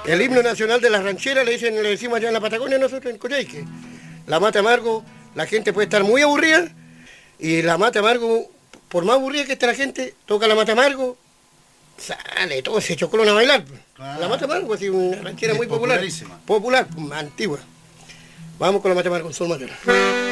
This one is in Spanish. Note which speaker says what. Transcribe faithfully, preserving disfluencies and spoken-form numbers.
Speaker 1: El himno nacional de las rancheras, le dicen, le decimos allá en la Patagonia nosotros en Coyhaique. La mata amargo, la gente puede estar muy aburrida, y la mata amargo, por más aburrida que esté la gente, toca la mata amargo, sale todo ese chocolón a bailar. Claro. La mata amargo, así, una ranchera muy popular. Popular, antigua. Vamos con la mata amargo, Sol Mateo.